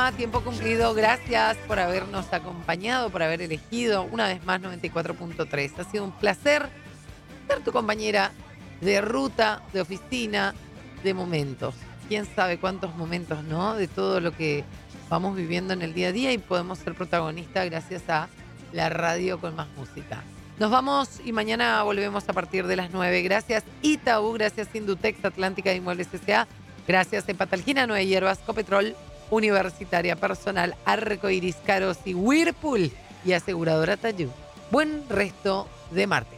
programa Tiempo Cumplido. Gracias por habernos acompañado, por haber elegido una vez más 94.3. Ha sido un placer ser tu compañera de ruta, de oficina, de momentos. Quién sabe cuántos momentos, ¿no? De todo lo que vamos viviendo en el día a día y podemos ser protagonistas gracias a la radio con más música. Nos vamos y mañana volvemos a partir de las 9. Gracias Itaú, gracias Indutex, Atlántica de Inmuebles S.A., gracias Epatalgina, Nueva Hierbas, Copetrol, Universitaria Personal, Arcoiris, Caros y Whirlpool y Aseguradora Tayú. Buen resto de martes.